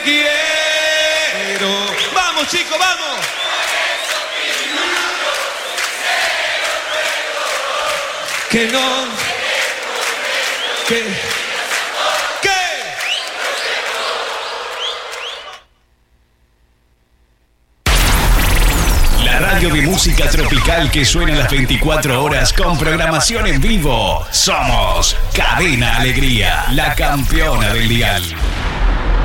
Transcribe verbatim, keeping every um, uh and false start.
quiero. Vamos, chicos, vamos. Que no. Que. ¿Qué? La radio de música tropical que suena las veinticuatro horas con programación en vivo. Somos Cadena Alegría, la campeona del dial.